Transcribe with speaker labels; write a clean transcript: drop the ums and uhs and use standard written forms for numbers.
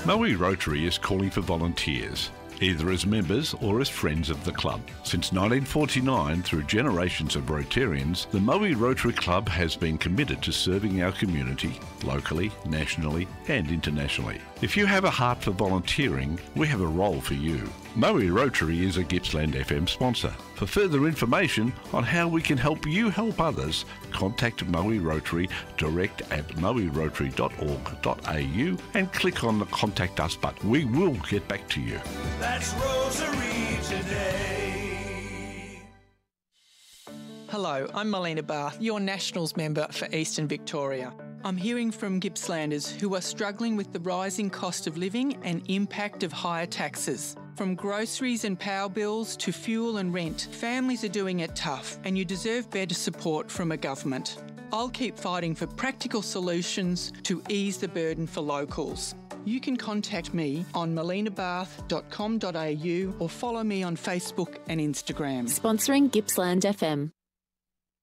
Speaker 1: Moe Rotary is calling for volunteers, either as members or as friends of the club. Since 1949, through generations of Rotarians, the Moe Rotary Club has been committed to serving our community, locally, nationally and internationally. If you have a heart for volunteering, we have a role for you. Moe Rotary is a Gippsland FM sponsor. For further information on how we can help you help others, contact Moe Rotary direct at moerotary.org.au and click on the Contact Us button. We will get back to you.
Speaker 2: That's Rosary Today.
Speaker 3: Hello, I'm Melina Barth, your Nationals member for Eastern Victoria. I'm hearing from Gippslanders who are struggling with the rising cost of living and impact of higher taxes. From groceries and power bills to fuel and rent, families are doing it tough and you deserve better support from a government. I'll keep fighting for practical solutions to ease the burden for locals. You can contact me on melinabarth.com.au or follow me on Facebook and Instagram.
Speaker 4: Sponsoring Gippsland FM.